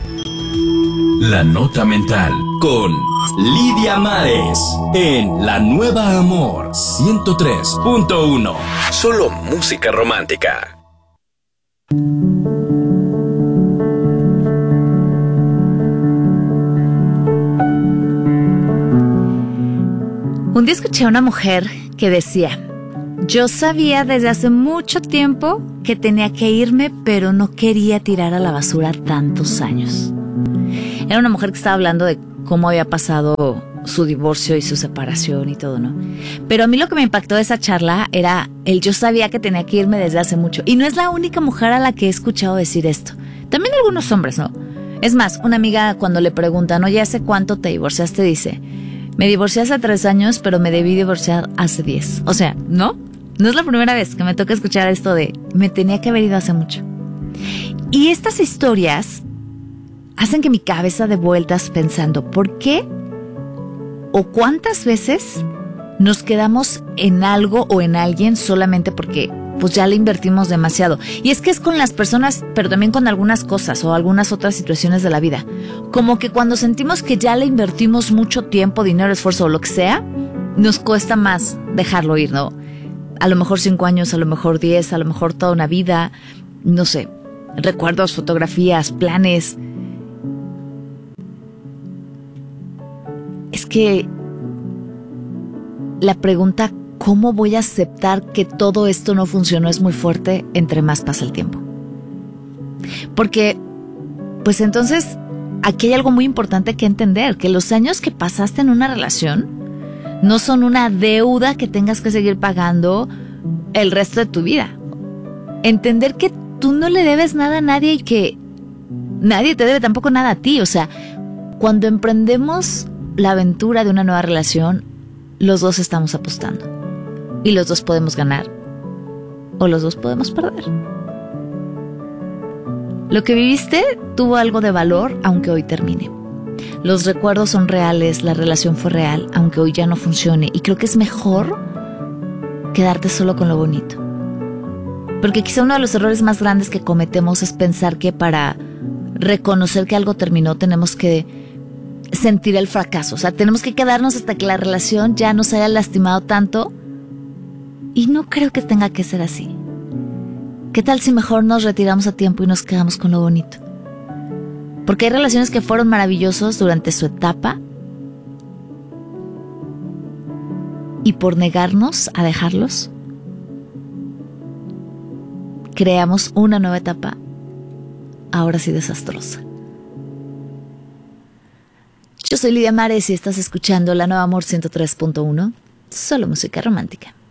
La Nota Mental con Lidia Mares en La Nueva Amor 103.1. Solo música romántica. Un día escuché a una mujer que decía: yo sabía desde hace mucho tiempo que tenía que irme, pero no quería tirar a la basura tantos años. Era una mujer que estaba hablando de cómo había pasado su divorcio y su separación y todo, ¿no? Pero a mí lo que me impactó de esa charla era el yo sabía que tenía que irme desde hace mucho. Y no es la única mujer a la que he escuchado decir esto. También algunos hombres, ¿no? Es más, una amiga cuando le preguntan, oye, ¿hace cuánto te divorciaste? Dice, me divorcié hace 3 años, pero me debí divorciar hace 10. O sea, ¿no? No es la primera vez que me toca escuchar esto de me tenía que haber ido hace mucho. Y estas historias hacen que mi cabeza dé vueltas pensando, ¿por qué o cuántas veces nos quedamos en algo o en alguien solamente porque pues ya le invertimos demasiado? Y es que es con las personas, pero también con algunas cosas o algunas otras situaciones de la vida. Como que cuando sentimos que ya le invertimos mucho tiempo, dinero, esfuerzo o lo que sea, nos cuesta más dejarlo ir, ¿no? A lo mejor 5 años, a lo mejor 10, a lo mejor toda una vida, no sé, recuerdos, fotografías, planes. Es que la pregunta, ¿cómo voy a aceptar que todo esto no funcionó? Es muy fuerte entre más pasa el tiempo. Porque, pues entonces, aquí hay algo muy importante que entender, que los años que pasaste en una relación no son una deuda que tengas que seguir pagando el resto de tu vida. Entender que tú no le debes nada a nadie y que nadie te debe tampoco nada a ti. O sea, cuando emprendemos la aventura de una nueva relación, los dos estamos apostando. Y los dos podemos ganar o los dos podemos perder. Lo que viviste tuvo algo de valor, aunque hoy termine. Los recuerdos son reales, la relación fue real, aunque hoy ya no funcione. Y creo que es mejor quedarte solo con lo bonito. Porque quizá uno de los errores más grandes que cometemos es pensar que para reconocer que algo terminó tenemos que sentir el fracaso. O sea, tenemos que quedarnos hasta que la relación ya nos haya lastimado tanto. Y no creo que tenga que ser así. ¿Qué tal si mejor nos retiramos a tiempo y nos quedamos con lo bonito? Porque hay relaciones que fueron maravillosas durante su etapa y por negarnos a dejarlos, creamos una nueva etapa, ahora sí desastrosa. Yo soy Lidia Mares y estás escuchando La Nueva Amor 103.1, solo música romántica.